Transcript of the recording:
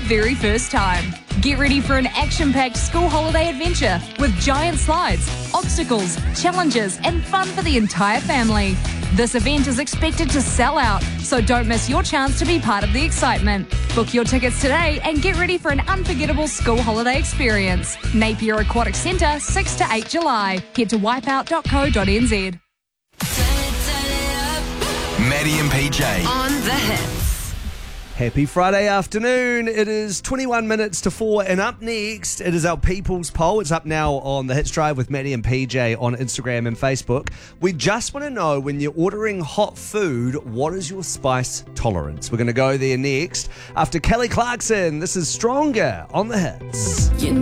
very first time. Get ready for an action-packed school holiday adventure with giant slides, obstacles, challenges, and fun for the entire family. This event is expected to sell out, so don't miss your chance to be part of the excitement. Book your tickets today and get ready for an unforgettable school holiday experience. Napier Aquatic Centre, 6 to 8 July. Head to wipeout.co.nz. Maddie and PJ On the hits. Happy Friday afternoon. It is 21 minutes to 4, and up next, it is our People's Poll. It's up now on the Hits Drive with Maddie and PJ on Instagram and Facebook. We just want to know, when you're ordering hot food, what is your spice tolerance? We're going to go there next after Kelly Clarkson. This is Stronger on the Hits.